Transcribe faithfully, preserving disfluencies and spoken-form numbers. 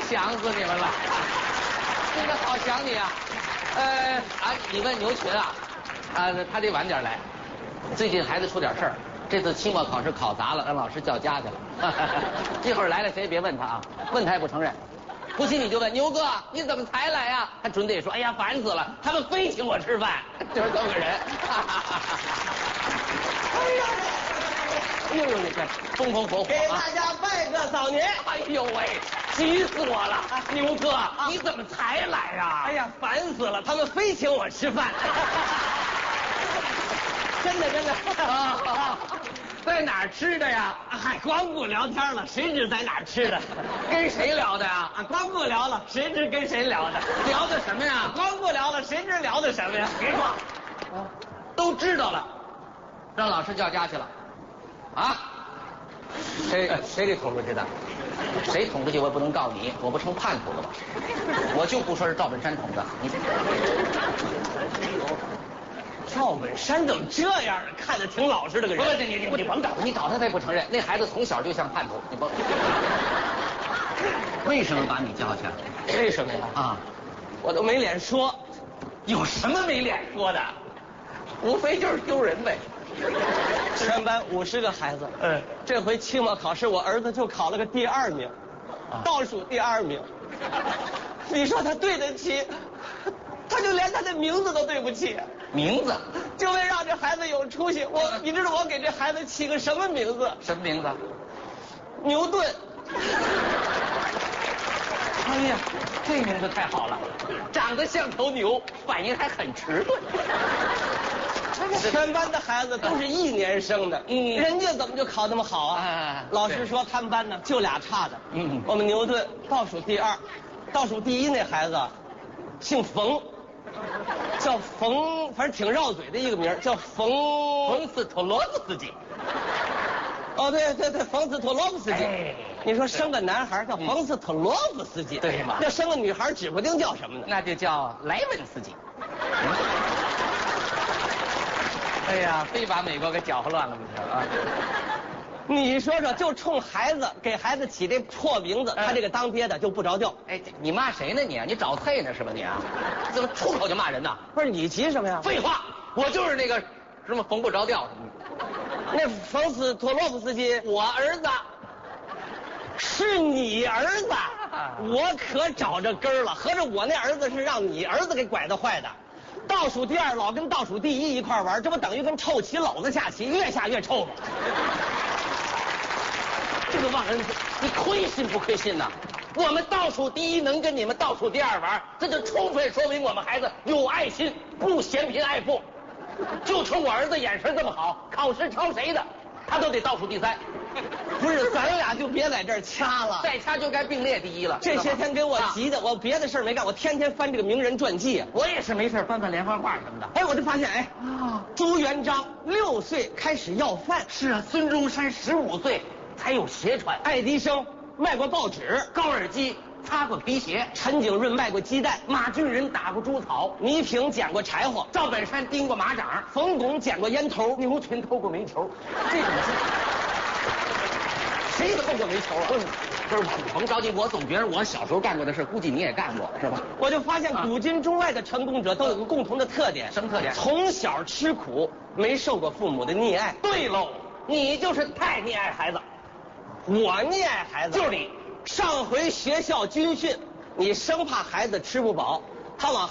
想死你们了，真的好想你啊！呃啊，你问牛群啊，啊，他得晚点来，最近孩子出点事儿，这次期末考试考砸了，让老师叫家去了。一会儿来了谁也别问他啊，问他也不承认。不信你就问牛哥，你怎么才来呀？他准得说，哎呀，烦死了，他们非请我吃饭，就是这么个人。哎呀！哎呦，你看风风火火， 给大家拜个早年。 哎呦喂，急死我了！牛哥，你怎么才来呀？ 哎呀，烦死了，他们非请我吃饭。真的真的啊，在哪儿吃的呀？ 嗨，光顾聊天了，谁知在哪儿吃的？ 跟谁聊的呀？ 啊，光顾聊了，谁知跟谁聊的？ 聊的什么呀？ 光顾聊了，谁知聊的什么呀？ 别说，都知道了，让老师叫家去了。啊？谁谁给捅出去的？谁捅出去我也不能告你，我不成叛徒了吗？我就不说是赵本山捅的。你赵本山怎么这样呢？看着挺老实的个人。 不是你你你甭找他，你找他他也不承认。那孩子从小就像叛徒，你甭。为什么把你叫去了？ 为什么呀？ 啊， 我都没脸说。 有什么没脸说的？无非就是丢人呗。 全班五十个孩子，嗯，这回期末考试我儿子就考了个第二名，啊、倒数第二名。你说他对得起？他就连他的名字都对不起。 名字？ 就为让这孩子有出息，我你知道我给这孩子起个什么名字？ 什么名字？ 牛顿。 哎呀，这名字太好了，长得像头牛，反应还很迟钝。 全班的孩子都是一年生的，嗯，人家怎么就考那么好啊？ 啊老师说他们班呢就俩差的， 嗯， 我们牛顿倒数第二，倒数第一那孩子姓冯，叫冯，反正挺绕嘴的一个名，叫冯冯斯托洛夫斯基。 哦，对对对，冯斯托洛夫斯基。 哎， 你说生个男孩叫冯斯托洛夫斯基， 对嘛？ 那生个女孩指不定叫什么呢？ 那就叫莱文斯基。哎呀，非把美国给搅和乱了，不是啊？ 你说说，就冲孩子给孩子起这破名字，他这个当爹的就不着调。 哎，你骂谁呢你？你找菜呢是吧你啊？怎么出口就骂人呢？ 不是你急什么呀？ 废话，我就是那个什么缝不着调。 那冯斯托洛夫斯基，我儿子。是你儿子，我可找着根儿了。合着我那儿子是让你儿子给拐的坏的。倒数第二老跟倒数第一一块玩，这不等于跟臭棋篓子下棋，越下越臭吗？ 这个忘恩，你亏心不亏心呐？我们倒数第一能跟你们倒数第二玩，这就充分说明我们孩子有爱心，不嫌贫爱富。就冲我儿子眼神这么好，考试抄谁的，他都得倒数第三。 不是，咱俩就别在这儿掐了， 再掐就该并列第一了。 这些天给我急的，我别的事儿没干，我天天翻这个名人传记。 我也是没事翻翻连环画什么的。 哎，我就发现，哎，啊，朱元璋六岁开始要饭。 是啊，孙中山十五岁才有鞋穿， 爱迪生卖过报纸， 高尔基擦过皮鞋， 陈景润卖过鸡蛋， 马俊仁打过猪草， 倪萍捡过柴火， 赵本山钉过马掌， 冯巩捡过烟头， 牛群偷过煤球。这种事谁偷过煤球啊？不是，甭着急，我总觉得我小时候干过的事，估计你也干过，是吧？ 我就发现古今中外的成功者都有个共同的特点， 什么特点？ 从小吃苦，没受过父母的溺爱。 对喽，你就是太溺爱孩子。 我溺爱孩子， 就是你。 上回学校军训，你生怕孩子吃不饱，他往